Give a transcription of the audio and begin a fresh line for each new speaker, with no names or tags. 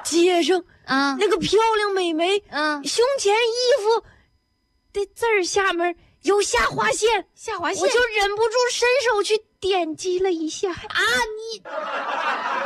街上
啊，
那个漂亮美眉，胸前衣服的字儿下面有下划线，
下划线，
我就忍不住伸手去点击了一下。
啊，你